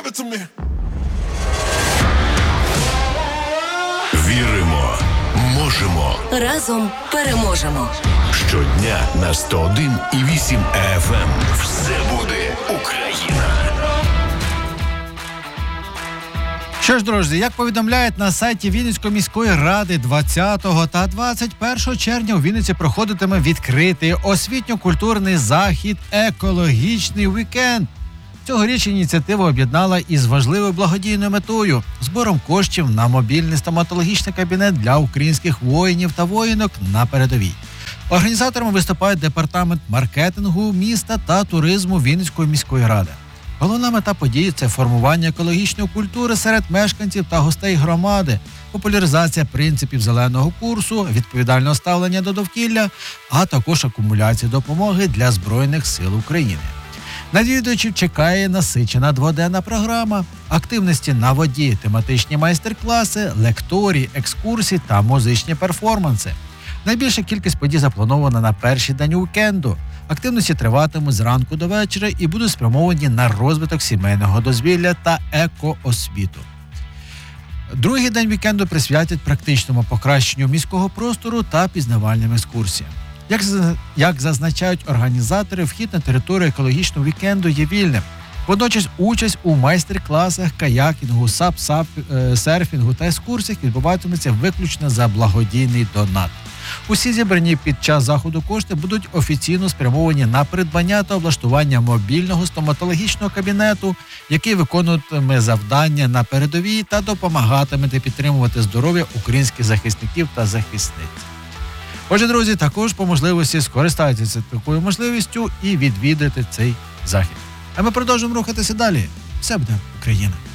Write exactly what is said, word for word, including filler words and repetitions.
it to me. Віримо, можемо. Разом переможемо. Щодня на сто один і вісім еф ем. Все буде Україна. Що ж, друзі, як повідомляють на сайті Вінницької міської ради, двадцятого та двадцять першого червня у Вінниці проходитиме відкритий освітньо-культурний захід «Екологічний вікенд». Цьогоріч ініціатива об'єднала із важливою благодійною метою – збором коштів на мобільний стоматологічний кабінет для українських воїнів та воїнок на передовій. Організаторами виступають департамент маркетингу міста та туризму Вінницької міської ради. Головна мета події – це формування екологічної культури серед мешканців та гостей громади, популяризація принципів зеленого курсу, відповідального ставлення до довкілля, а також акумуляція допомоги для Збройних сил України. Навідувачів чекає насичена дводенна програма, активності на воді, тематичні майстер-класи, лекторії, екскурсії та музичні перформанси. Найбільша кількість подій запланована на перший день уікенду. Активності триватимуть зранку до вечора і будуть спрямовані на розвиток сімейного дозвілля та екоосвіту. Другий день вікенду присвятять практичному покращенню міського простору та пізнавальним екскурсіям. Як, як зазначають організатори, вхід на територію екологічного вікенду є вільним. Водночас участь у майстер-класах, каякінгу, сап-серфінгу та екскурсіях відбуватиметься виключно за благодійний донат. Усі зібрані під час заходу кошти будуть офіційно спрямовані на придбання та облаштування мобільного стоматологічного кабінету, який виконуватиме завдання на передовій та допомагатиме підтримувати здоров'я українських захисників та захисниць. Отже, друзі, також по можливості скористайтеся такою можливістю і відвідайте цей захід. А ми продовжуємо рухатися далі. Все буде Україна.